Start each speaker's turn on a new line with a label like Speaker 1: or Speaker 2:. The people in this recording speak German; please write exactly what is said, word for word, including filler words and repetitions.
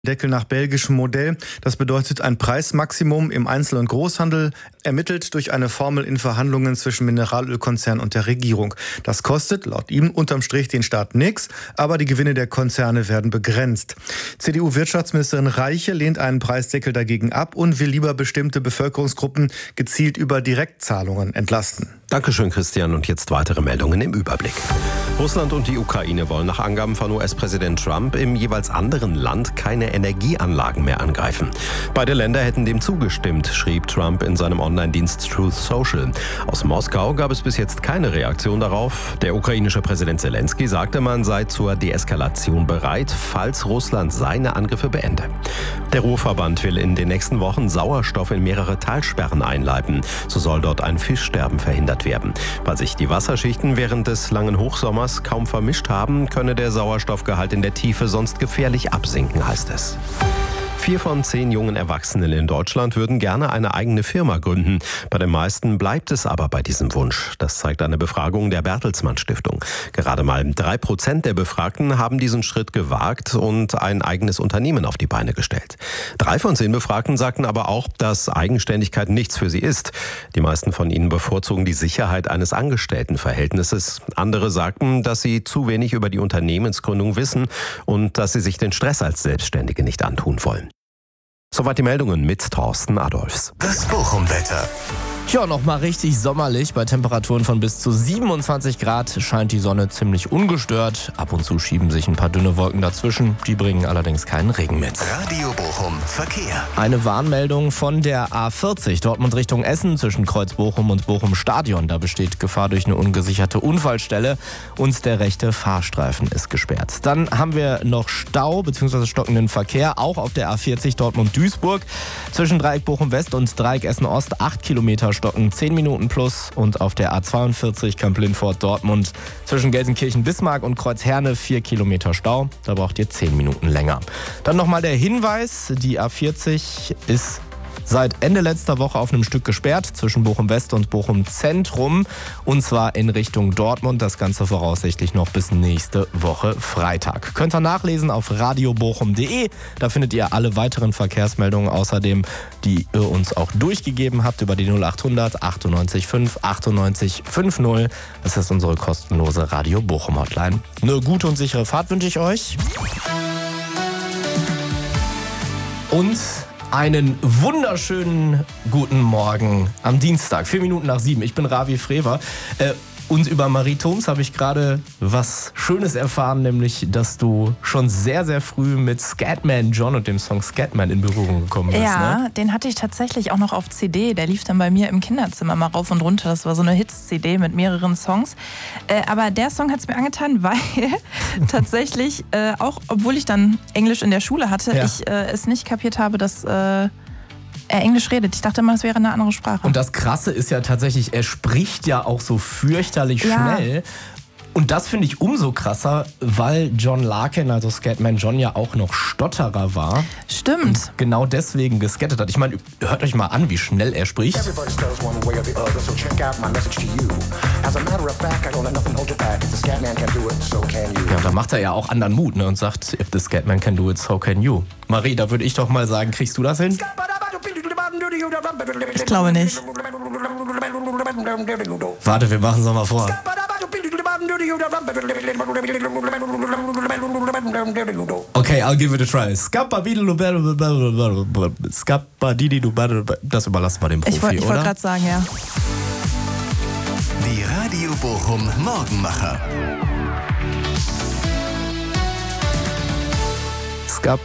Speaker 1: Deckel nach belgischem Modell. Das bedeutet ein Preismaximum im Einzel- und Großhandel, ermittelt durch eine Formel in Verhandlungen zwischen Mineralölkonzern und der Regierung. Das kostet laut ihm unterm Strich den Staat nichts, aber die Gewinne der Konzerne werden begrenzt. C D U-Wirtschaftsministerin Reiche lehnt einen Preisdeckel dagegen ab und will lieber bestimmte Bevölkerungsgruppen gezielt über Direktzahlungen entlasten.
Speaker 2: Dankeschön, Christian. Und jetzt weitere Meldungen im Überblick. Russland und die Ukraine wollen nach Angaben von U S-Präsident Trump im jeweils anderen Land keine Energieanlagen mehr angreifen. Beide Länder hätten dem zugestimmt, schrieb Trump in seinem Online-Dienst Truth Social. Aus Moskau gab es bis jetzt keine Reaktion darauf. Der ukrainische Präsident Zelensky sagte, man sei zur Deeskalation bereit, falls Russland seine Angriffe beende. Der Ruhrverband will in den nächsten Wochen Sauerstoff in mehrere Talsperren einleiten. So soll dort ein Fischsterben verhindert werden. Weil sich die Wasserschichten während des langen Hochsommers kaum vermischt haben, könne der Sauerstoffgehalt in der Tiefe sonst gefährlich absinken, heißt es. Vier von zehn jungen Erwachsenen in Deutschland würden gerne eine eigene Firma gründen. Bei den meisten bleibt es aber bei diesem Wunsch. Das zeigt eine Befragung der Bertelsmann Stiftung. Gerade mal drei Prozent der Befragten haben diesen Schritt gewagt und ein eigenes Unternehmen auf die Beine gestellt. Drei von zehn Befragten sagten aber auch, dass Eigenständigkeit nichts für sie ist. Die meisten von ihnen bevorzugen die Sicherheit eines Angestelltenverhältnisses. Andere sagten, dass sie zu wenig über die Unternehmensgründung wissen und dass sie sich den Stress als Selbstständige nicht antun wollen. Soweit die Meldungen mit Thorsten Adolfs.
Speaker 3: Das Bochum-Wetter.
Speaker 4: Ja, nochmal richtig sommerlich. Bei Temperaturen von bis zu siebenundzwanzig Grad scheint die Sonne ziemlich ungestört. Ab und zu schieben sich ein paar dünne Wolken dazwischen. Die bringen allerdings keinen Regen mit.
Speaker 3: Radio Bochum Verkehr.
Speaker 4: Eine Warnmeldung von der A vierzig, Dortmund Richtung Essen, zwischen Kreuz Bochum und Bochum Stadion. Da besteht Gefahr durch eine ungesicherte Unfallstelle und der rechte Fahrstreifen ist gesperrt. Dann haben wir noch Stau bzw. stockenden Verkehr, auch auf der A vierzig Dortmund-Duisburg. Zwischen Dreieck Bochum West und Dreieck Essen Ost acht Kilometer stocken, zehn Minuten plus. Und auf der A zweiundvierzig Kamp-Lindfort Dortmund zwischen Gelsenkirchen-Bismarck und Kreuzherne vier Kilometer Stau. Da braucht ihr zehn Minuten länger. Dann nochmal der Hinweis, die A vierzig ist seit Ende letzter Woche auf einem Stück gesperrt zwischen Bochum West und Bochum Zentrum, und zwar in Richtung Dortmund. Das Ganze voraussichtlich noch bis nächste Woche Freitag. Könnt ihr nachlesen auf radio bochum punkt de. Da findet ihr alle weiteren Verkehrsmeldungen außerdem, die ihr uns auch durchgegeben habt über die null acht hundert achtundneunzig fünf achtundneunzig fünfzig. Das ist unsere kostenlose Radio Bochum Hotline. Eine gute und sichere Fahrt wünsche ich euch. Und einen wunderschönen guten Morgen am Dienstag, vier Minuten nach sieben. Ich bin Ravi Frewer. Äh, und über Marie Thoms habe ich gerade was Schönes erfahren, nämlich, dass du schon sehr, sehr früh mit Scatman John und dem Song Scatman in Berührung gekommen bist.
Speaker 5: Ja,
Speaker 4: ne?
Speaker 5: Den hatte ich tatsächlich auch noch auf C D. Der lief dann bei mir im Kinderzimmer mal rauf und runter. Das war so eine Hits-C D mit mehreren Songs. Äh, aber der Song hat es mir angetan, weil tatsächlich, äh, auch obwohl ich dann Englisch in der Schule hatte, ja. ich äh, es nicht kapiert habe, dass äh, er Englisch redet. Ich dachte immer, es wäre eine andere Sprache.
Speaker 4: Und das Krasse ist ja tatsächlich, er spricht ja auch so fürchterlich
Speaker 5: ja.
Speaker 4: schnell. Und das finde ich umso krasser, weil John Larkin, also Scatman John, ja auch noch Stotterer war.
Speaker 5: Stimmt.
Speaker 4: Und genau deswegen geskattet hat. Ich meine, hört euch mal an, wie schnell er spricht. Ja, da macht er ja auch anderen Mut, ne, und sagt, if the Scatman can do it, so can you. Marie, da würde ich doch mal sagen, kriegst du das hin?
Speaker 5: Ich glaube nicht.
Speaker 4: Warte, wir machen es nochmal vor. Okay, I'll give it a try. Das überlassen wir dem Profi,
Speaker 5: ich wollt, ich
Speaker 4: oder?
Speaker 5: Ich wollte gerade sagen, ja.
Speaker 3: Die Radio Bochum Morgenmacher.